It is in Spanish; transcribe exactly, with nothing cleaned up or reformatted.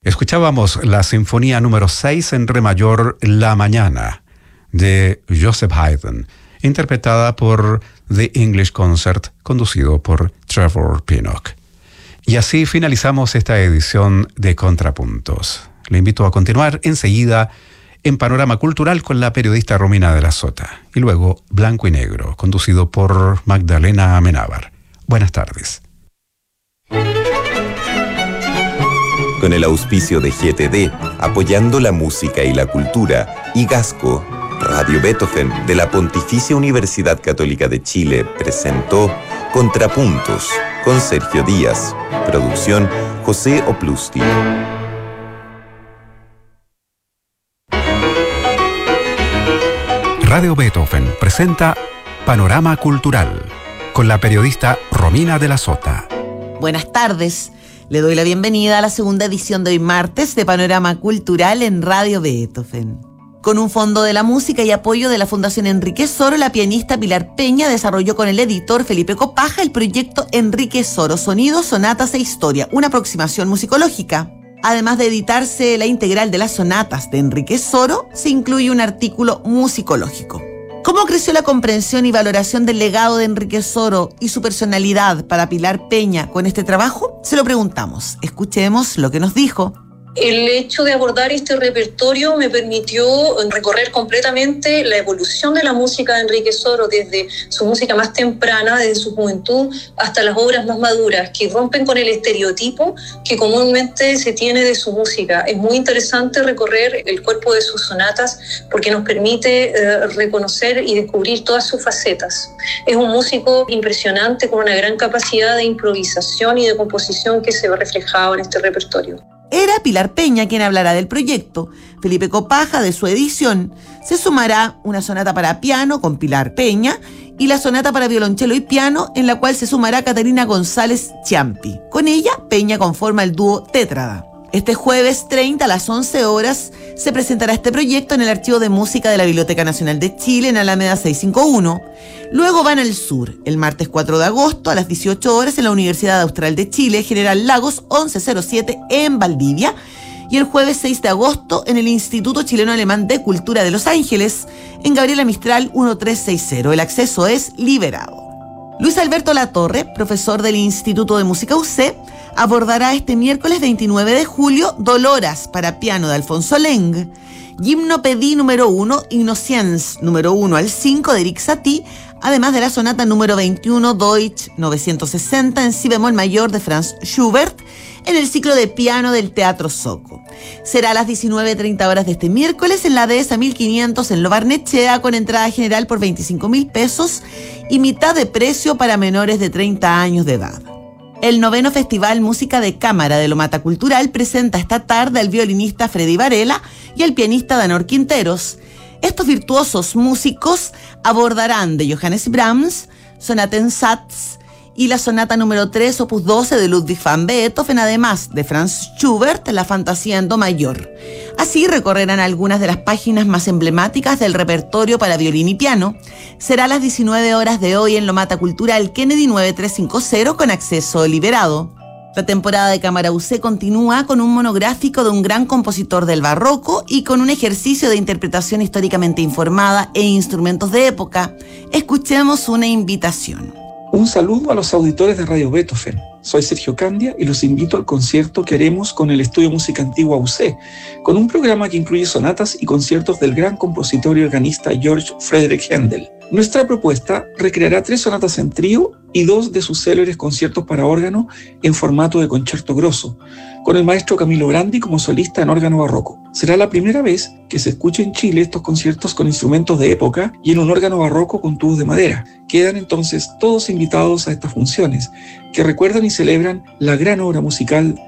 Escuchábamos la Sinfonía número seis en re mayor, La Mañana, de Joseph Haydn, interpretada por The English Concert, conducido por Trevor Pinnock. Y así finalizamos esta edición de Contrapuntos. Le invito a continuar enseguida en Panorama Cultural con la periodista Romina de la Sota. Y luego Blanco y Negro, conducido por Magdalena Amenábar. Buenas tardes. Con el auspicio de G T D, apoyando la música y la cultura, y Gasco, Radio Beethoven de la Pontificia Universidad Católica de Chile presentó Contrapuntos con Sergio Díaz. Producción José Oplusti. Radio Beethoven presenta Panorama Cultural con la periodista Romina de la Sota. Buenas tardes. Le doy la bienvenida a la segunda edición de hoy martes de Panorama Cultural en Radio Beethoven. Con un fondo de la música y apoyo de la Fundación Enrique Soro, la pianista Pilar Peña desarrolló con el editor Felipe Copaja el proyecto Enrique Soro, Sonidos, Sonatas e Historia, una aproximación musicológica. Además de editarse la integral de las sonatas de Enrique Soro, se incluye un artículo musicológico. ¿Cómo creció la comprensión y valoración del legado de Enrique Soro y su personalidad para Pilar Peña con este trabajo? Se lo preguntamos. Escuchemos lo que nos dijo. El hecho de abordar este repertorio me permitió recorrer completamente la evolución de la música de Enrique Soro, desde su música más temprana, desde su juventud, hasta las obras más maduras, que rompen con el estereotipo que comúnmente se tiene de su música. Es muy interesante recorrer el cuerpo de sus sonatas porque nos permite eh, reconocer y descubrir todas sus facetas. Es un músico impresionante con una gran capacidad de improvisación y de composición que se ve reflejado en este repertorio. Era Pilar Peña quien hablará del proyecto. Felipe Copaja, de su edición, se sumará una sonata para piano con Pilar Peña y la sonata para violonchelo y piano, en la cual se sumará Catarina González Chiampi. Con ella, Peña conforma el dúo Tétrada. Este jueves treinta a las once horas se presentará este proyecto en el Archivo de Música de la Biblioteca Nacional de Chile en Alameda seiscientos cincuenta y uno. Luego van al sur, el martes cuatro de agosto a las dieciocho horas en la Universidad Austral de Chile, General Lagos once cero siete en Valdivia. Y el jueves seis de agosto en el Instituto Chileno Alemán de Cultura de Los Ángeles, en Gabriela Mistral trece sesenta. El acceso es liberado. Luis Alberto Latorre, profesor del Instituto de Música U C, abordará este miércoles veintinueve de julio Doloras para piano de Alfonso Leng, Gimnopédie número uno, Innocence número uno al cinco de Eric Satie, además de la sonata número veintiuno Deutsch novecientos sesenta en si bemol mayor de Franz Schubert, en el ciclo de piano del Teatro Soco. Será a las diecinueve treinta horas de este miércoles en la Dehesa mil quinientos en Lo Barnechea, con entrada general por veinticinco mil pesos y mitad de precio para menores de treinta años de edad. El noveno Festival Música de Cámara de Lomata Cultural presenta esta tarde al violinista Freddy Varela y al pianista Danor Quinteros. Estos virtuosos músicos abordarán de Johannes Brahms, Sonata en Satz y la sonata número tres, opus doce de Ludwig van Beethoven, además de Franz Schubert, la Fantasía en Do mayor. Así recorrerán algunas de las páginas más emblemáticas del repertorio para violín y piano. Será a las diecinueve horas de hoy en Lomata Cultural Kennedy nueve tres cinco cero con acceso liberado. La temporada de Cámara U C continúa con un monográfico de un gran compositor del barroco y con un ejercicio de interpretación históricamente informada e instrumentos de época. Escuchemos una invitación. Un saludo a los auditores de Radio Beethoven. Soy Sergio Candia y los invito al concierto que haremos con el Estudio Música Antigua U C, con un programa que incluye sonatas y conciertos del gran compositor y organista George Frederick Händel. Nuestra propuesta recreará tres sonatas en trío y dos de sus célebres conciertos para órgano en formato de concierto grosso, con el maestro Camilo Brandi como solista en órgano barroco. Será la primera vez que se escuche en Chile estos conciertos con instrumentos de época y en un órgano barroco con tubos de madera. Quedan entonces todos invitados a estas funciones, que recuerdan y celebran la gran obra musical